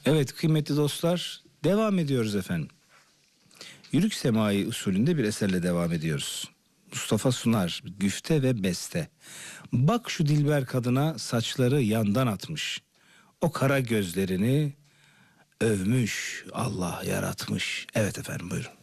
Evet kıymetli dostlar, devam ediyoruz efendim. Yürük semai usulünde bir eserle devam ediyoruz. Mustafa Sunar, Güfte ve Beste. Bak şu dilber kadına saçları yandan atmış. O kara gözlerini övmüş, Allah yaratmış. Evet efendim, buyurun.